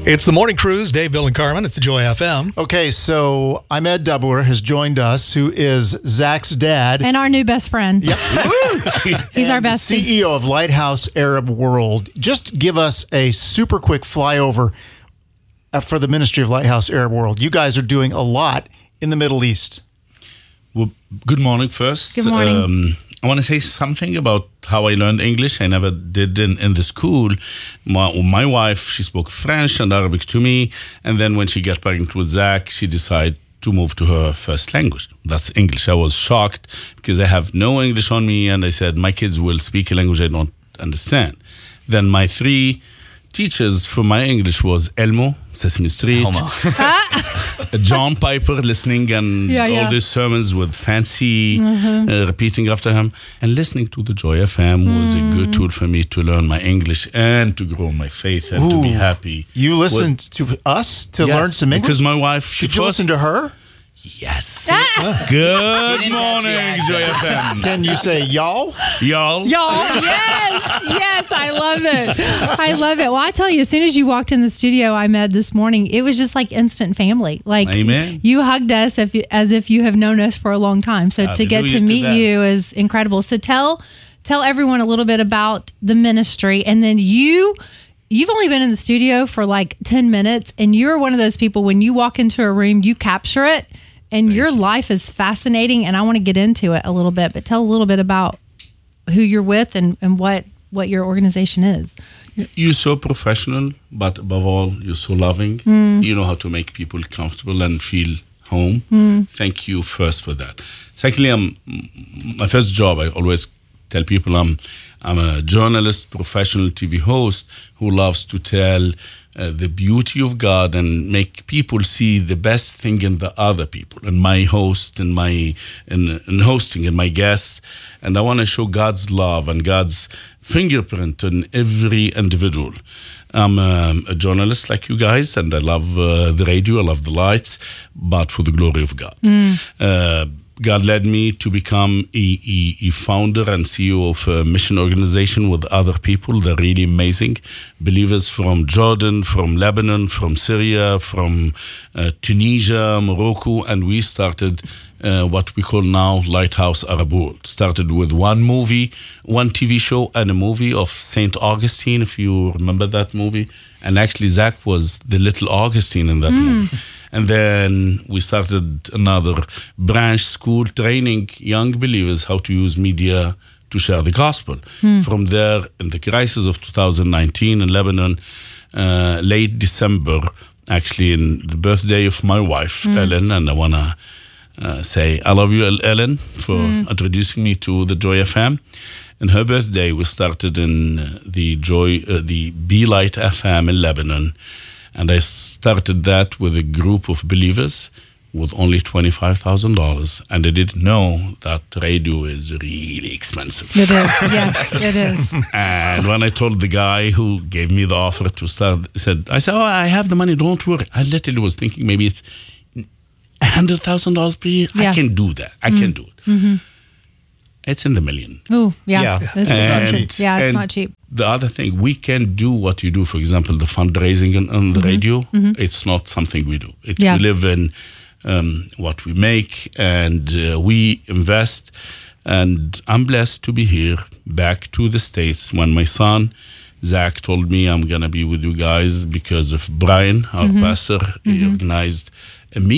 It's the Morning Cruise, Dave, Bill, and Carmen at the Joy FM. Okay, so Ahmed Dabur has joined us, who is Zach's dad. And our new best friend. Yep. He's our the bestie. CEO of Lighthouse Arab World. Just give us a super quick flyover for the Ministry of Lighthouse Arab World. You guys are doing a lot in the Middle East. Well, good morning first. Good morning. I want to say something about how I learned English. I never did in the school. My wife, she spoke French and Arabic to me. And then when she got pregnant with Zach, she decided to move to her first language. That's English. I was shocked because I have no English on me. And I said, my kids will speak a language I don't understand. Then my three teachers for my English was Elmo, Sesame Street, John Piper listening and all these sermons with fancy repeating after him. And listening to the Joy FM was a good tool for me to learn my English and to grow my faith and to be happy. You listened to us to learn some English? Because my wife, Did you listen to her? Yes. Good morning, Joy FM. Can you say y'all? Y'all. Yes, I love it. Well, I tell you, as soon as you walked in the studio I met this morning, it was just like instant family. Like, Amen. You hugged us as if you have known us for a long time. So to get to meet you is incredible. So tell everyone a little bit about the ministry, and then You've only been in the studio for like 10 minutes, and you're one of those people, when you walk into a room, you capture it, and your life is fascinating, and I want to get into it a little bit, but tell a little bit about who you're with and what your organization is. You're so professional, but above all, you're so loving. You know how to make people comfortable and feel home. Thank you first for that. Secondly, my first job, I always tell people I'm a journalist, professional TV host who loves to tell the beauty of God and make people see the best thing in the other people, and my host and in hosting and my guests. And I want to show God's love and God's fingerprint on every individual. I'm a journalist like you guys, and I love the radio, I love the lights, but for the glory of God. God led me to become a founder and CEO of a mission organization with other people. They're really amazing. Believers from Jordan, from Lebanon, from Syria, from Tunisia, Morocco. And we started what we call now Lighthouse Arab World. Started with one movie, one TV show, and a movie of St. Augustine, if you remember that movie. And actually, Zach was the little Augustine in that movie. And then we started another branch school training young believers how to use media to share the gospel. From there, in the crisis of 2019 in Lebanon, late December, actually in the birthday of my wife, Ellen, and I want to say I love you, Ellen, for introducing me to the Joy FM. And her birthday, we started in the Be Light FM in Lebanon. And I started that with a group of believers with only $25,000. And I didn't know that radio is really expensive. It is, yes, it is. And when I told the guy who gave me the offer to start, I said, I have the money, don't worry. I literally was thinking maybe it's $100,000 per year. Yeah. I can do that. I can do it. It's in the million. Oh, yeah. It's not cheap. Yeah, it's and not cheap. The other thing, we can do what you do. For example, the fundraising on the radio, it's not something we do. We live in what we make, and we invest. And I'm blessed to be here, back to the States. When my son, Zach, told me I'm going to be with you guys because of Brian, our pastor, he organized a meeting.